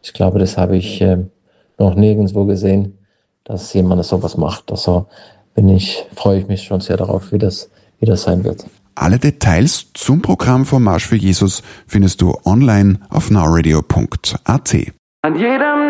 Ich glaube, das habe ich noch nirgendwo gesehen, dass jemand sowas macht. Also freue ich mich schon sehr darauf, wie das sein wird. Alle Details zum Programm vom Marsch für Jesus findest du online auf nowradio.at.